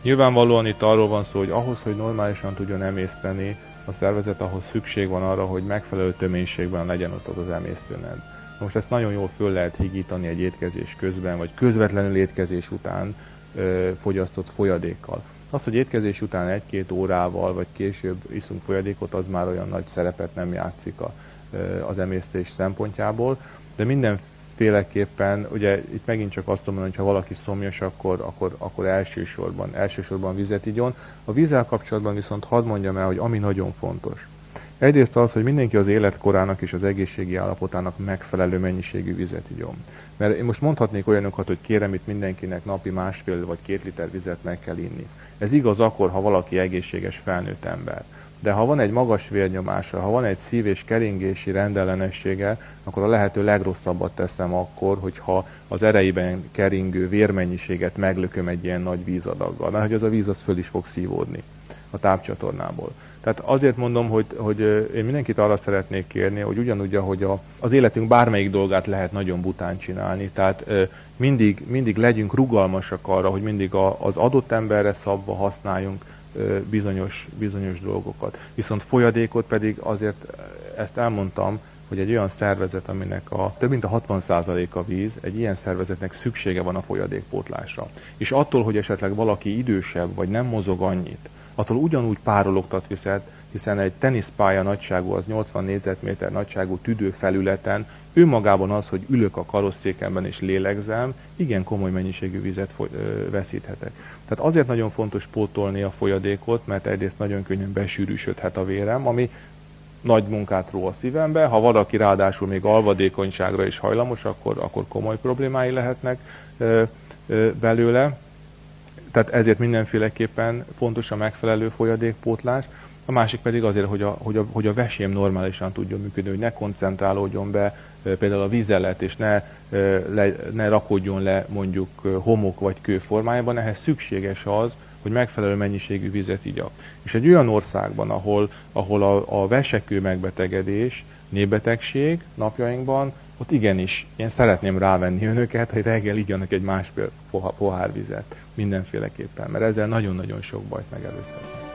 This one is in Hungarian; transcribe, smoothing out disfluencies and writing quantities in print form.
Nyilvánvalóan itt arról van szó, hogy ahhoz, hogy normálisan tudjon emészteni a szervezet, ahhoz szükség van arra, hogy megfelelő töménységben legyen ott az emésztőned. Most ezt nagyon jól föl lehet higítani egy étkezés közben, vagy közvetlenül étkezés után fogyasztott folyadékkal. Az, hogy étkezés után 1-2 órával, vagy később iszunk folyadékot, az már olyan nagy szerepet nem játszik az emésztés szempontjából, de mindenféleképpen, ugye itt megint csak azt mondom, hogy ha valaki szomjas, akkor elsősorban vizet igyon. A vízzel kapcsolatban viszont hadd mondjam el, hogy ami nagyon fontos. Egyrészt az, hogy mindenki az életkorának és az egészségi állapotának megfelelő mennyiségű vizet igyon. Mert én most mondhatnék olyanokat, hogy kérem itt mindenkinek napi 1,5 vagy 2 liter vizet meg kell inni. Ez igaz akkor, ha valaki egészséges felnőtt ember. De ha van egy magas vérnyomása, ha van egy szív- és keringési rendellenessége, akkor a lehető legrosszabbat teszem akkor, hogyha az erejében keringő vérmennyiséget meglököm egy ilyen nagy vízadaggal, mert hogy az a víz az föl is fog szívódni a tápcsatornából. Tehát azért mondom, hogy én mindenkit arra szeretnék kérni, hogy ugyanúgy, ahogy az életünk bármelyik dolgát lehet nagyon bután csinálni, tehát mindig legyünk rugalmasak arra, hogy mindig az adott emberre szabva használjunk bizonyos dolgokat. Viszont folyadékot pedig azért, ezt elmondtam, hogy egy olyan szervezet, aminek több mint a 60%-a víz, egy ilyen szervezetnek szüksége van a folyadékpótlásra. És attól, hogy esetleg valaki idősebb, vagy nem mozog annyit, attól ugyanúgy párologtat viszont, hiszen egy teniszpálya nagyságú, az 80 négyzetméter nagyságú tüdőfelületen önmagában az, hogy ülök a karosszékemben és lélegzem, igen komoly mennyiségű vizet veszíthetek. Tehát azért nagyon fontos pótolni a folyadékot, mert egyrészt nagyon könnyen besűrűsödhet a vérem, ami nagy munkát ró a szívembe, ha valaki ráadásul még alvadékonyságra is hajlamos, akkor komoly problémái lehetnek belőle. Tehát ezért mindenféleképpen fontos a megfelelő folyadékpótlás. A másik pedig azért, hogy a vesém normálisan tudjon működni, hogy ne koncentrálódjon be például a vízzelet, és ne rakódjon le mondjuk homok vagy kő formájában. Ehhez szükséges az, hogy megfelelő mennyiségű vizet igyak. És egy olyan országban, ahol a vesekő megbetegedés, népbetegség napjainkban, ott igenis én szeretném rávenni önöket, hogy reggel igyanak egy 1,5 pohár vizet mindenféleképpen, mert ezzel nagyon-nagyon sok bajt megelőzhetnek.